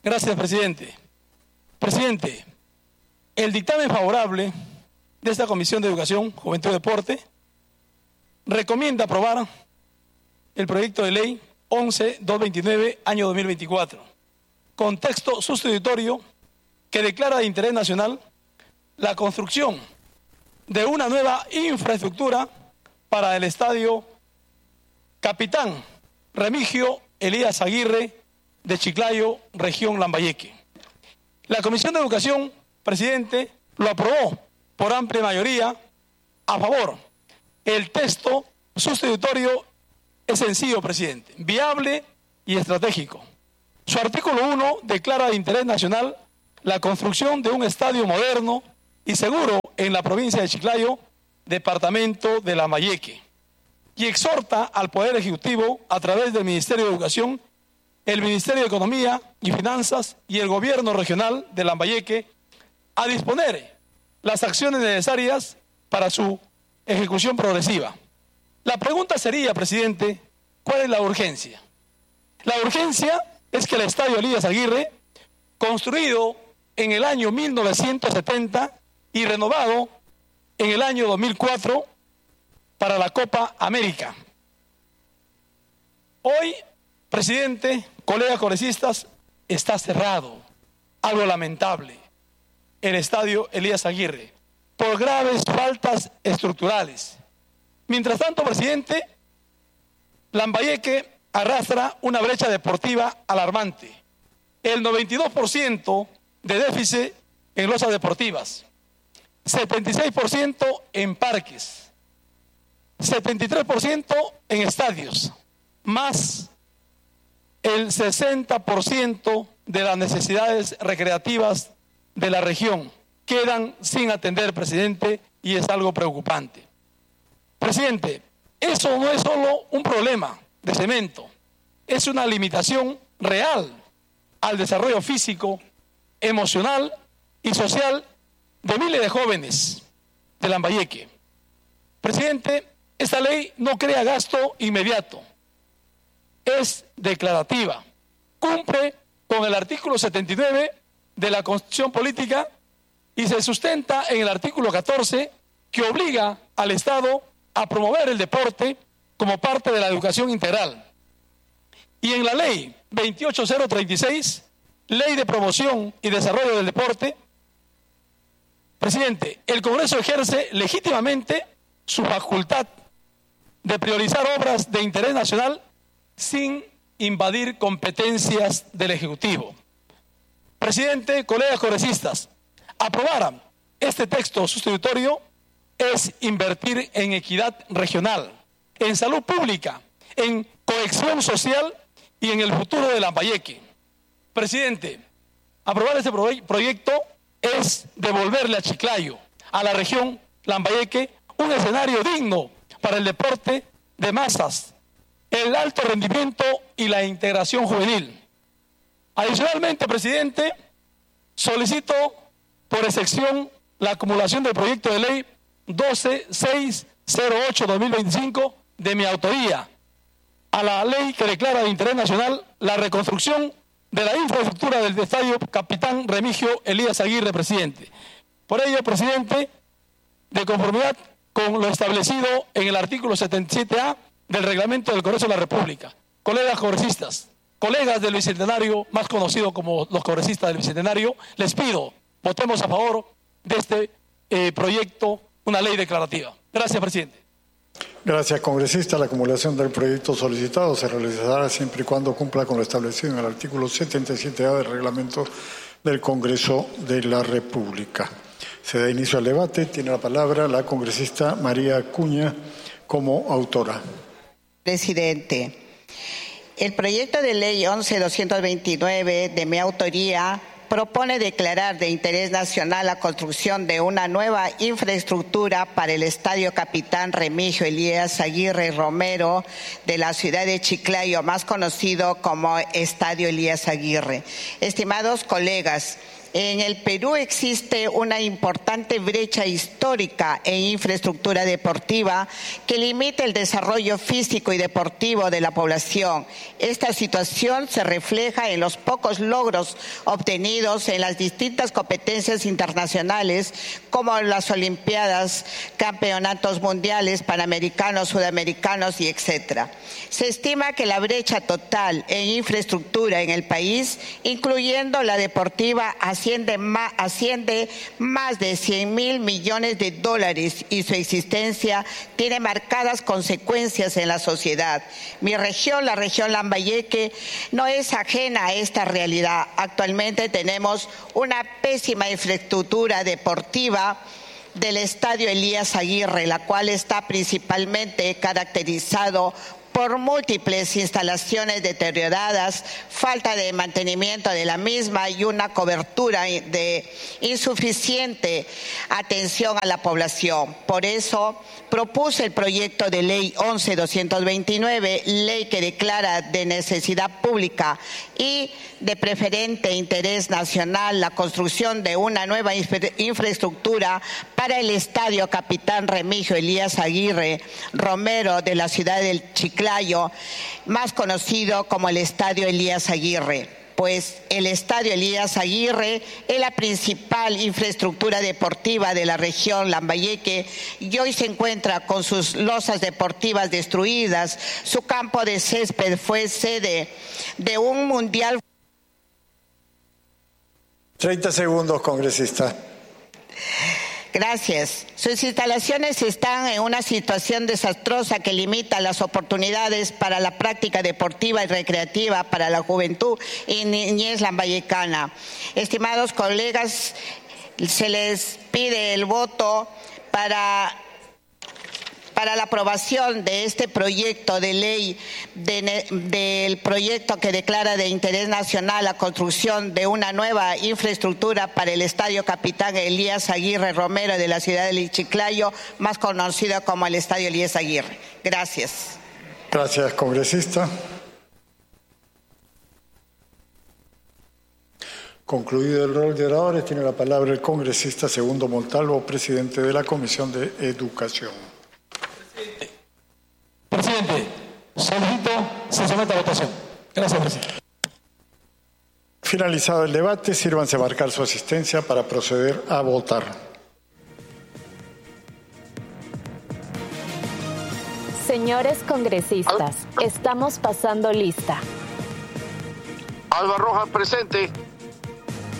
Gracias, presidente. Presidente, el dictamen favorable de esta Comisión de Educación, Juventud y Deporte recomienda aprobar el proyecto de ley 11.229, año 2024, con texto sustitutorio que declara de interés nacional la construcción de una nueva infraestructura para el Estadio Capitán Remigio Elías Aguirre de Chiclayo, región Lambayeque. La Comisión de Educación, presidente, lo aprobó por amplia mayoría a favor. El texto sustitutorio es sencillo, presidente, viable y estratégico. Su artículo 1 declara de interés nacional la construcción de un estadio moderno y seguro en la provincia de Chiclayo, departamento de Lambayeque, y exhorta al Poder Ejecutivo, a través del Ministerio de Educación, el Ministerio de Economía y Finanzas y el Gobierno Regional de Lambayeque, a disponer las acciones necesarias para su ejecución progresiva. La pregunta sería, presidente, ¿cuál es la urgencia? La urgencia es que el Estadio Elías Aguirre, construido en el año 1970 y renovado en el año 2004 para la Copa América. Hoy, presidente, colegas congresistas, está cerrado, algo lamentable, el Estadio Elías Aguirre, por graves faltas estructurales. Mientras tanto, presidente, Lambayeque arrastra una brecha deportiva alarmante. El 92% de déficit en losas deportivas, 76% en parques, 73% en estadios, más el 60% de las necesidades recreativas de la región quedan sin atender, presidente, y es algo preocupante. Presidente, eso no es solo un problema de cemento, es una limitación real al desarrollo físico, emocional y social de miles de jóvenes de Lambayeque. Presidente, esta ley no crea gasto inmediato, es declarativa, cumple con el artículo 79 de la Constitución Política y se sustenta en el artículo 14, que obliga al Estado a promover el deporte como parte de la educación integral. Y en la ley 28036, Ley de Promoción y Desarrollo del Deporte, presidente, el Congreso ejerce legítimamente su facultad de priorizar obras de interés nacional sin invadir competencias del Ejecutivo. Presidente, colegas congresistas, aprobar este texto sustitutorio es invertir en equidad regional, en salud pública, en cohesión social y en el futuro de Lambayeque. Presidente, aprobar este proyecto es devolverle a Chiclayo, a la región Lambayeque, un escenario digno para el deporte de masas, el alto rendimiento y la integración juvenil. Adicionalmente, presidente, solicito por excepción la acumulación del proyecto de ley 12608-2025 de mi autoría a la ley que declara de interés nacional la reconstrucción de la infraestructura del Estadio Capitán Remigio Elías Aguirre, presidente. Por ello, presidente, de conformidad con lo establecido en el artículo 77A del reglamento del Congreso de la República, colegas congresistas, colegas del Bicentenario, más conocido como los congresistas del Bicentenario, les pido, votemos a favor de este proyecto, una ley declarativa. Gracias, presidente. Gracias, congresista. La acumulación del proyecto solicitado se realizará siempre y cuando cumpla con lo establecido en el artículo 77A del reglamento del Congreso de la República. Se da inicio al debate. Tiene la palabra la congresista María Acuña como autora. Presidente, el proyecto de ley 11.229 de mi autoría propone declarar de interés nacional la construcción de una nueva infraestructura para el Estadio Capitán Remigio Elías Aguirre Romero de la ciudad de Chiclayo, más conocido como Estadio Elías Aguirre. Estimados colegas, En el Perú existe una importante brecha histórica en infraestructura deportiva que limita el desarrollo físico y deportivo de la población. Esta situación se refleja en los pocos logros obtenidos en las distintas competencias internacionales, como las Olimpiadas, campeonatos mundiales, panamericanos, sudamericanos y etcétera. Se estima que la brecha total en infraestructura en el país, incluyendo la deportiva, asciende más de 100.000 millones de dólares y su existencia tiene marcadas consecuencias en la sociedad. Mi región, la región Lambayeque, no es ajena a esta realidad. Actualmente tenemos una pésima infraestructura deportiva del Estadio Elías Aguirre, la cual está principalmente caracterizado por múltiples instalaciones deterioradas, falta de mantenimiento de la misma y una cobertura de insuficiente atención a la población. Por eso propuse el proyecto de ley 11.229, ley que declara de necesidad pública y de preferente interés nacional la construcción de una nueva infraestructura para el Estadio Capitán Remigio Elías Aguirre Romero de la ciudad del Chiclayo, más conocido como el Estadio Elías Aguirre, pues el Estadio Elías Aguirre es la principal infraestructura deportiva de la región Lambayeque y hoy se encuentra con sus losas deportivas destruidas. Su campo de césped fue sede de un mundial. 30 segundos, congresista. Gracias. Sus instalaciones están en una situación desastrosa que limita las oportunidades para la práctica deportiva y recreativa para la juventud y niñez lambayecana. Estimados colegas, se les pide el voto para la aprobación de este proyecto de ley, del proyecto que declara de interés nacional la construcción de una nueva infraestructura para el Estadio Capitán Elías Aguirre Romero de la ciudad de Chiclayo, más conocido como el Estadio Elías Aguirre. Gracias. Gracias, congresista. Concluido el rol de oradores, tiene la palabra el congresista Segundo Montalvo, presidente de la Comisión de Educación. Presidente, solicito se someta a votación. Gracias, presidente. Finalizado el debate, sírvanse a marcar su asistencia para proceder a votar. Señores congresistas, estamos pasando lista. Alba Rojas, presente.